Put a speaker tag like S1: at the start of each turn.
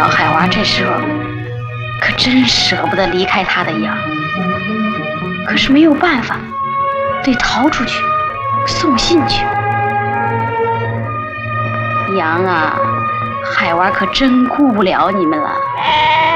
S1: 小海娃这时候可真舍不得离开他的羊，可是没有办法，得逃出去送信去。羊啊，海娃可真顾不了你们了。